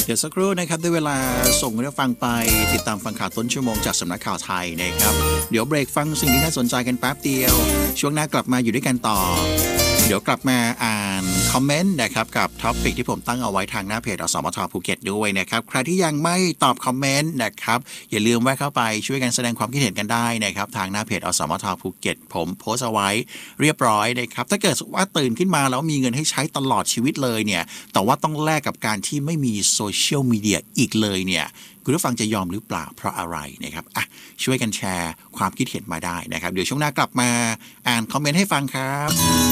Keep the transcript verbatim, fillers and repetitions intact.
ดี๋ยวสักครู่นะครับได้เวลาส่งคุณผู้ฟังไปติดตามฟังข่าวต้นชั่วโมงจากสำนักข่าวไทยนะครับเดี๋ยวเบรกฟังสิ่งที่น่าสนใจกันแป๊บเดียวช่วงหน้ากลับมาอยู่ด้วยกันต่อเดี๋ยวกลับมาอ่านคอมเมนต์นะครับกับท็อปิกที่ผมตั้งเอาไว้ทางหน้าเพจอสมทภูเก็ตด้วยนะครับใครที่ยังไม่ตอบคอมเมนต์นะครับอย่าลืมแวะเข้าไปช่วยกันแสดงความคิดเห็นกันได้นะครับทางหน้าเพจอสมทภูเก็ตผมโพสต์เอาไว้เรียบร้อยนะครับถ้าเกิดว่าตื่นขึ้นมาแล้วมีเงินให้ใช้ตลอดชีวิตเลยเนี่ยแต่ว่าต้องแลกกับการที่ไม่มีโซเชียลมีเดียอีกเลยเนี่ยคุณผู้ฟังจะยอมหรือเปล่าเพราะอะไรนะครับอ่ะช่วยกันแชร์ความคิดเห็นมาได้นะครับเดี๋ยวช่วงหน้ากลับมาอ่านคอมเมนต์ให้ฟังครับ